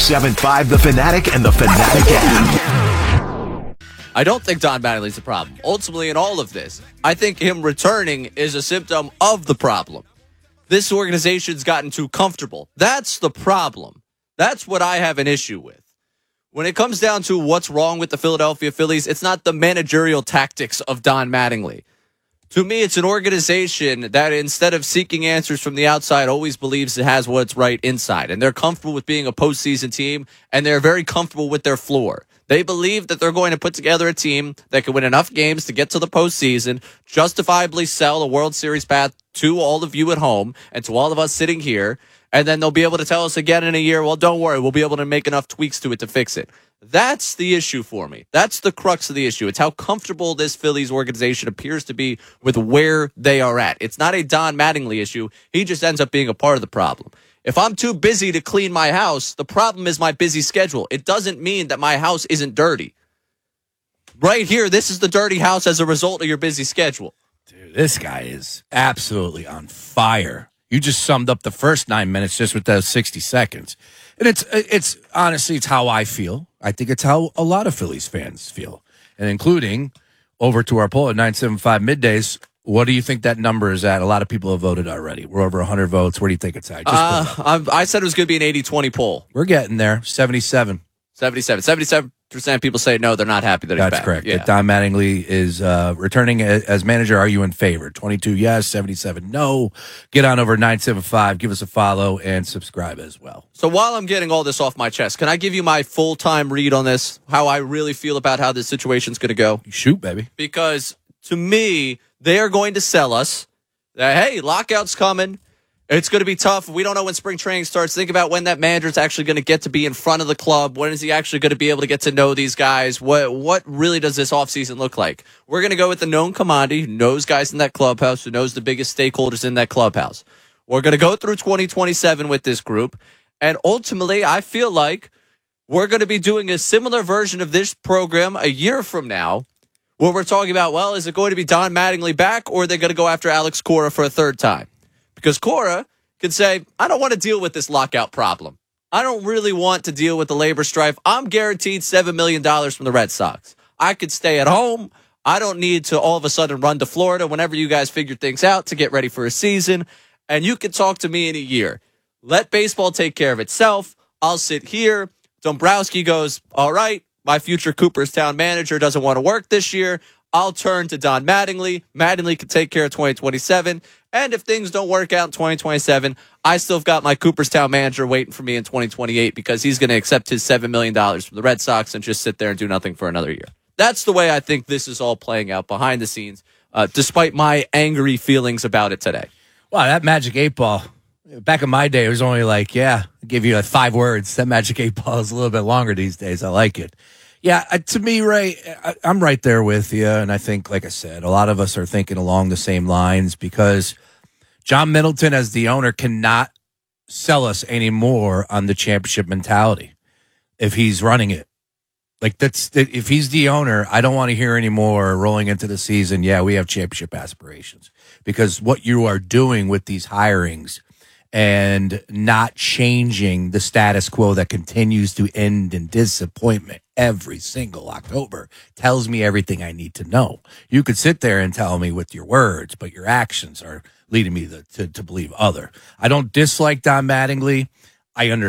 97.5 The Fanatic and The Fanatic app. I don't think Don Mattingly's the problem. Ultimately, in all of this, I think him returning is a symptom of the problem. This organization's gotten too comfortable. That's the problem. That's what I have an issue with. When it comes down to what's wrong with the Philadelphia Phillies, it's not the managerial tactics of Don Mattingly. To me, it's an organization that instead of seeking answers from the outside, always believes it has what's right inside. And they're comfortable with being a postseason team, and they're very comfortable with their floor. They believe that they're going to put together a team that can win enough games to get to the postseason, justifiably sell a World Series path to all of you at home and to all of us sitting here, and then they'll be able to tell us again in a year, well, don't worry, we'll be able to make enough tweaks to it to fix it. That's the issue for me. That's the crux of the issue. It's how comfortable this Phillies organization appears to be with where they are at. It's not a Don Mattingly issue. He just ends up being a part of the problem. If I'm too busy to clean my house, the problem is my busy schedule. It doesn't mean that my house isn't dirty. Right here, this is the dirty house as a result of your busy schedule. Dude, this guy is absolutely on fire. You just summed up the first 9 minutes just with those 60 seconds. And it's honestly, it's how I feel. I think it's how a lot of Phillies fans feel. And including over to our poll at 975 middays. What do you think that number is at? A lot of people have voted already. We're over 100 votes. Where do you think it's at? I said it was going to be an 80-20 poll. We're getting there. 77. 77% of people say no, they're not happy that he's back. That's correct. Yeah. If Don Mattingly is returning as manager, are you in favor? 22 yes, 77 no. Get on over 975. Give us a follow and subscribe as well. So while I'm getting all this off my chest, can I give you my full-time read on this, how I really feel about how this situation's going to go? Shoot, baby. Because to me, they are going to sell us that, hey, lockout's coming. It's going to be tough. We don't know when spring training starts. Think about when that manager's actually going to get to be in front of the club. When is he actually going to be able to get to know these guys? What really does this offseason look like? We're going to go with the known commodity, who knows guys in that clubhouse, who knows the biggest stakeholders in that clubhouse. We're going to go through 2027 with this group. And ultimately, I feel like we're going to be doing a similar version of this program a year from now, where we're talking about, well, is it going to be Don Mattingly back, or are they going to go after Alex Cora for a third time? Because Cora could say, I don't want to deal with this lockout problem. I don't really want to deal with the labor strife. I'm guaranteed $7 million from the Red Sox. I could stay at home. I don't need to all of a sudden run to Florida whenever you guys figure things out to get ready for a season. And you can talk to me in a year. Let baseball take care of itself. I'll sit here. Dombrowski goes, all right, my future Cooperstown manager doesn't want to work this year. I'll turn to Don Mattingly. Mattingly can take care of 2027. And if things don't work out in 2027, I still have got my Cooperstown manager waiting for me in 2028 because he's going to accept his $7 million from the Red Sox and just sit there and do nothing for another year. That's the way I think this is all playing out behind the scenes, despite my angry feelings about it today. Wow, that Magic 8 Ball. Back in my day, it was only like, I give you 5 words. That Magic 8 Ball is a little bit longer these days. I like it. Yeah, to me, Ray, I'm right there with you. And I think, like I said, a lot of us are thinking along the same lines because John Middleton, as the owner, cannot sell us anymore on the championship mentality if he's running it. Like, if he's the owner, I don't want to hear anymore rolling into the season, we have championship aspirations. Because what you are doing with these hirings and not changing the status quo that continues to end in disappointment every single October tells me everything I need to know. You could sit there and tell me with your words, but your actions are leading me to believe other. I don't dislike Don Mattingly. I understand